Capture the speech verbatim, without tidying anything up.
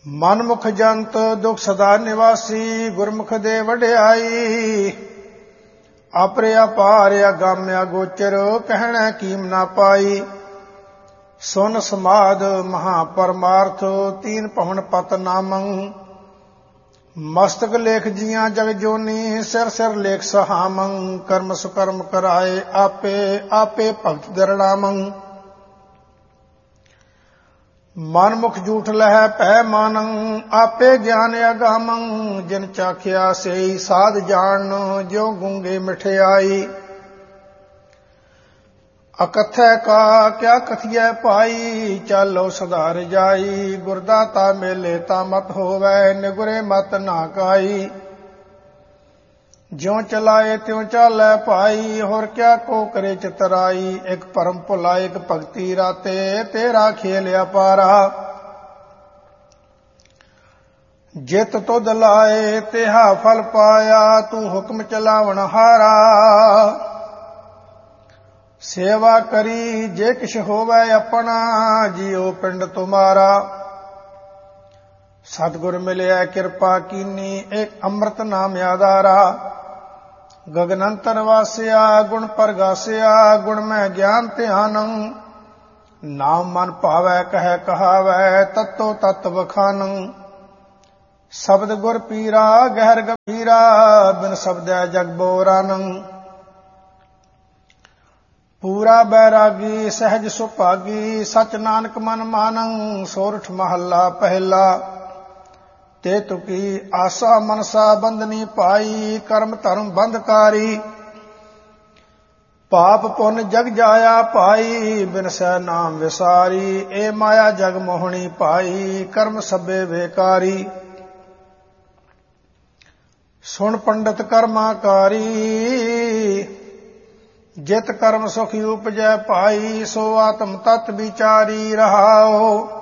ਮਨਮੁਖ ਜੰਤ ਦੁਖ ਸਦਾ ਨਿਵਾਸੀ, ਗੁਰਮੁਖ ਦੇ ਵਡਿਆਈ। ਆਪਰੇ ਅਪਾਰ ਅਗੰਮ ਅਗੋਚਰ, ਕਹਿਣਾ ਕੀਮ ਨਾ ਪਾਈ। ਸੁਨ ਸਮਾਧ ਮਹਾ ਪਰਮਾਰਥ, ਤੀਨ ਭਵਨ ਪਤ ਨਾਮੰ। ਮਸਤਕ ਲੇਖ ਜੀਆਂ ਜਗ ਜੋਨੀ, ਸਿਰ ਸਿਰ ਲੇਖ ਸਹਾਮੰ। ਕਰਮ ਸੁਕਰਮ ਕਰਾਏ ਆਪੇ, ਆਪੇ ਭਗਤ ਦਰੜਾਮੰ। ਮਨਮੁਖ ਝੂਠ ਲਹੈ ਭੈ ਮਾਨੰ, ਆਪੇ ਗਿਆਨ ਅਗਾਮੰ। ਜਿਨ ਚਾਖਿਆ ਸੇਈ ਸਾਧ ਜਾਣ, ਜਿਉ ਗੂੰਗੇ ਮਿਠਿਆਈ। ਅਕਥੈ ਕਾ ਕਿਆ ਕਥੀਐ ਭਾਈ, ਚਾਲੋ ਸੁਧਾਰ ਜਾਈ। ਗੁਰਦਾਤਾ ਮੇਲੇ ਤਾ ਮਤ ਹੋਵੈ, ਨਿਗੁਰੇ ਮਤ ਨਾ ਕਾਈ। ਜਿਉ ਚਲਾਏ ਤਿਉ ਚਾਲੈ ਭਾਈ, ਹੋਰ ਕਿਆ ਕੋ ਕਰੇ ਚਤਰਾਈ। ਇਕ ਭਰਮ ਭੁਲਾ ਇਕ ਭਗਤੀ ਰਾਤੇ, ਤੇਰਾ ਖੇਲ ਅਪਾਰਾ। ਜਿਤ ਤੁਧ ਲਾਏ ਤਿਹਾ ਫਲ ਪਾਇਆ, ਤੂੰ ਹੁਕਮ ਚਲਾਵਣ ਹਾਰਾ। ਸੇਵਾ ਕਰੀ ਜੇ ਕਿਛ ਹੋਵੈ ਆਪਣਾ, ਜਿਉ ਪਿੰਡ ਤੁਮਾਰਾ। ਸਤਿਗੁਰ ਮਿਲਿਆ ਕਿਰਪਾ ਕੀਨੀ, ਇਕ ਅੰਮ੍ਰਿਤ ਨਾਮ ਆਧਾਰਾ। ਗਗਨ ਅੰਤਰ ਵਾਸਿਆ ਗੁਣ ਪ੍ਰਗਾਸਿਆ, ਗੁਣ ਮੈਂ ਗਿਆਨ ਧਿਆਨੰ। ਨਾਮ ਮਨ ਭਾਵੈ ਕਹਿ ਕਹਾਵੈ, ਤਤੋ ਤਤ ਵਖਾਨੰ। ਸ਼ਬਦ ਗੁਰ ਪੀਰਾ ਗਹਿਰ ਗੰਭੀਰਾ, ਬਿਨ ਸ਼ਬਦੈ ਜਗ ਬੋਰਾਨੰ। ਪੂਰਾ ਬੈਰਾਗੀ ਸਹਿਜ ਸੁਭਾਗੀ, ਸਚ ਨਾਨਕ ਮਨ ਮਾਨੰ। ਸੋਰਠ ਮਹੱਲਾ ਪਹਿਲਾ। ਤੇ ਤੁਕੀ ਆਸਾ ਮਨਸਾ ਬੰਧਨੀ ਪਾਈ, ਕਰਮ ਧਰਮ ਬੰਧਕਾਰੀ। ਪਾਪ ਪੁੰਨ ਜਗ ਜਾਇਆ ਭਾਈ, ਬਿਨਸੈ ਨਾਮ ਵਿਸਾਰੀ। ਏ ਮਾਇਆ ਜਗ ਮੋਹਣੀ ਭਾਈ, ਕਰਮ ਸਭੇ ਬੇਕਾਰੀ। ਸੁਣ ਪੰਡਤ ਕਰਮਾਕਾਰੀ, ਜਿਤ ਕਰਮ ਸੁਖੀ ਉਪਜੈ ਭਾਈ। ਸੋ ਆਤਮ ਤਤ ਵਿਚਾਰੀ ਰਹਾਓ।